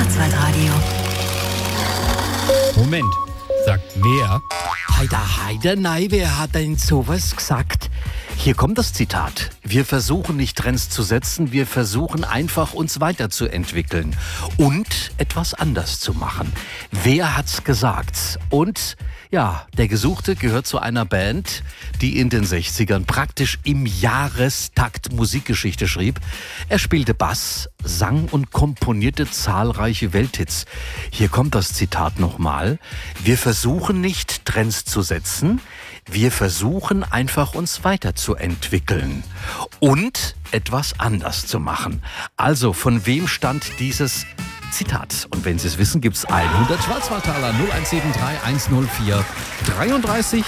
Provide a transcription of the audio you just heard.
Schwarzwaldradio. Moment, sagt wer? Heide, nein, wer hat denn sowas gesagt? Hier kommt das Zitat. Wir versuchen nicht Trends zu setzen, wir versuchen einfach uns weiterzuentwickeln und etwas anders zu machen. Wer hat's gesagt? Und ja, der Gesuchte gehört zu einer Band, die in den 60ern praktisch im Jahrestakt Musikgeschichte schrieb. Er spielte Bass, sang und komponierte zahlreiche Welthits. Hier kommt das Zitat nochmal. Wir versuchen nicht Trends zu setzen, wir versuchen einfach uns weiterzuentwickeln und etwas anders zu machen. Also, von wem stammt dieses Zitat? Und wenn Sie es wissen, gibt es 100 Schwarzwaldtaler 0173 104 33